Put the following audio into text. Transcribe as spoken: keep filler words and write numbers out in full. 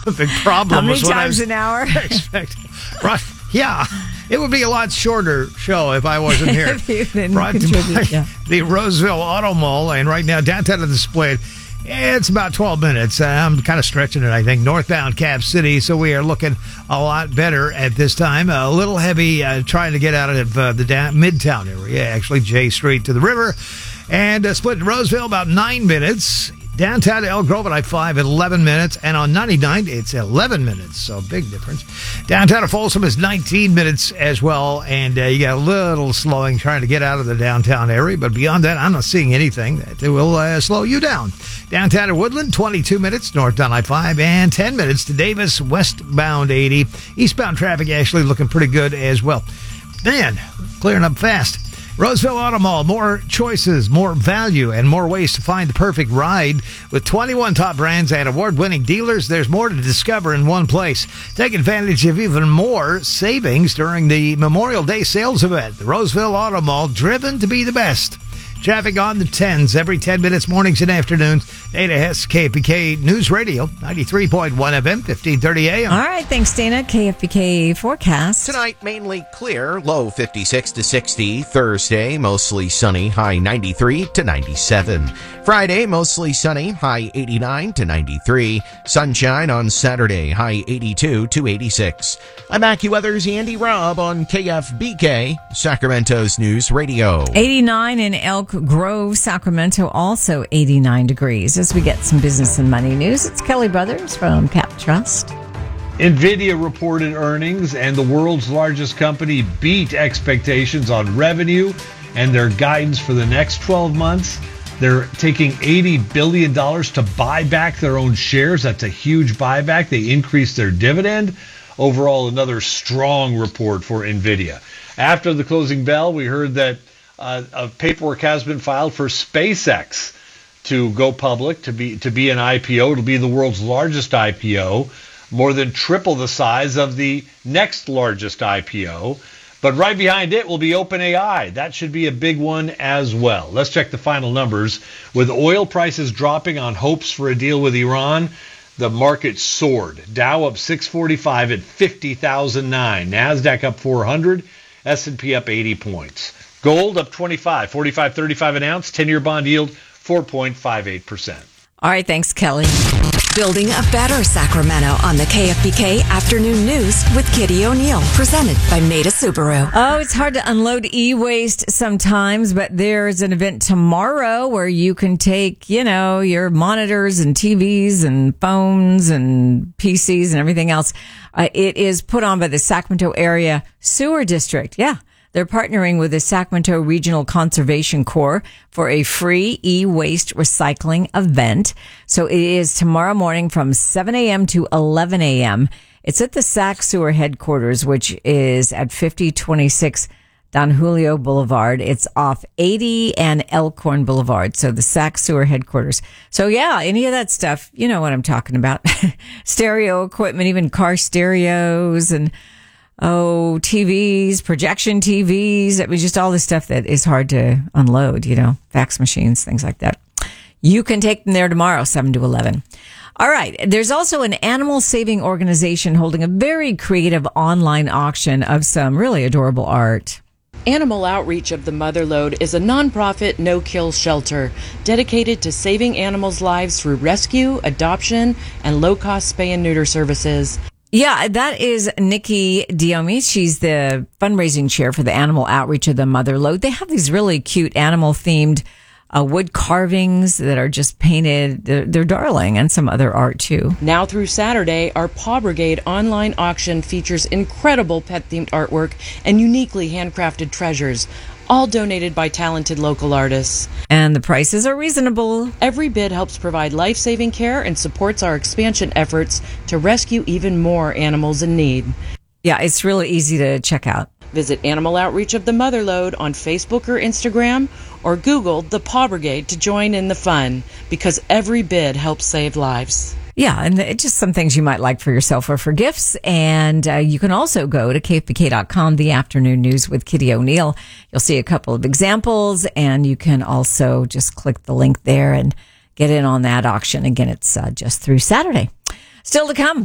the problem How many was what I times was an hour? expecting. Right. Yeah. It would be a lot shorter show if I wasn't here. If you didn't Brought to contribute, by yeah. the Roseville Auto Mall, and right now downtown of the Split. It's about twelve minutes. Uh, I'm kind of stretching it, I think. Northbound Cap City, so we are looking a lot better at this time. A little heavy uh, trying to get out of uh, the down- Midtown area, actually, J Street to the river. And uh, Split to Roseville, about nine minutes. Downtown to Elk Grove at I five at eleven minutes. And on ninety-nine, it's eleven minutes, so big difference. Downtown to Folsom is nineteen minutes as well. And uh, you got a little slowing trying to get out of the downtown area. But beyond that, I'm not seeing anything that will uh, slow you down. Downtown to Woodland, twenty-two minutes. Northbound I five and ten minutes to Davis, westbound eighty. Eastbound traffic actually looking pretty good as well. Man, clearing up fast. Roseville Auto Mall, more choices, more value, and more ways to find the perfect ride. With twenty-one top brands and award-winning dealers, there's more to discover in one place. Take advantage of even more savings during the Memorial Day sales event. The Roseville Auto Mall, driven to be the best. Traffic on the tens every ten minutes, mornings and afternoons. Dana Hess, K F B K News Radio, ninety-three point one F M, fifteen thirty A M. All right, thanks, Dana. K F B K forecast. Tonight, mainly clear, low fifty-six to sixty. Thursday, mostly sunny, high ninety-three to ninety-seven. Friday, mostly sunny, high eighty-nine to ninety-three. Sunshine on Saturday, high eighty-two to eighty-six. I'm AccuWeather's Andy Robb on K F B K, Sacramento's News Radio. eighty-nine in Elk Grove, Sacramento, also eighty-nine degrees. As we get some business and money news, it's Kelly Brothers from Cap Trust. NVIDIA reported earnings, and the world's largest company beat expectations on revenue and their guidance for the next twelve months. They're taking eighty billion dollars to buy back their own shares. That's a huge buyback. They increased their dividend. Overall, another strong report for NVIDIA. After the closing bell, we heard that uh, a paperwork has been filed for SpaceX to go public, to be to be an I P O. It'll be the world's largest I P O, more than triple the size of the next largest I P O. But right behind it will be OpenAI. That should be a big one as well. Let's check the final numbers. With oil prices dropping on hopes for a deal with Iran, the market soared. Dow up six forty-five at fifty thousand nine. NASDAQ up four hundred. S and P up eighty points. Gold up twenty-five, forty-five thirty-five an ounce. ten-year bond yield four point five eight percent. All right, thanks, Kelly. Building a better Sacramento on the K F B K Afternoon News with Kitty O'Neill, presented by Maida Subaru. Oh, it's hard to unload e-waste sometimes, but there's an event tomorrow where you can take, you know, your monitors and T Vs and phones and P Cs and everything else. Uh, it is put on by the Sacramento Area Sewer District. Yeah. They're partnering with the Sacramento Regional Conservation Corps for a free e-waste recycling event. So it is tomorrow morning from seven a.m. to eleven a.m. It's at the Sac Sewer headquarters, which is at fifty twenty-six Don Julio Boulevard. It's off eighty and Elkhorn Boulevard. So the Sac Sewer headquarters. So yeah, any of that stuff, you know what I'm talking about. Stereo equipment, even car stereos and Oh, T Vs, projection T Vs. I mean, just all this stuff that is hard to unload, you know, fax machines, things like that. You can take them there tomorrow, seven to eleven. All right. There's also an animal saving organization holding a very creative online auction of some really adorable art. Animal Outreach of the Motherlode is a nonprofit no-kill shelter dedicated to saving animals' lives through rescue, adoption, and low-cost spay and neuter services. Yeah, that is Nikki Diomi. She's the fundraising chair for the Animal Outreach of the Motherlode. They have these really cute animal-themed uh, wood carvings that are just painted. They're, they're darling, and some other art, too. Now through Saturday, our Paw Brigade online auction features incredible pet-themed artwork and uniquely handcrafted treasures, all donated by talented local artists. And the prices are reasonable. Every bid helps provide life-saving care and supports our expansion efforts to rescue even more animals in need. Yeah, it's really easy to check out. Visit Animal Outreach of the Motherlode on Facebook or Instagram, or Google the Paw Brigade to join in the fun, because every bid helps save lives. Yeah, and it's just some things you might like for yourself or for gifts. And uh, you can also go to K F B K dot com, the afternoon news with Kitty O'Neill. You'll see a couple of examples, and you can also just click the link there and get in on that auction. Again, it's uh, just through Saturday. Still to come.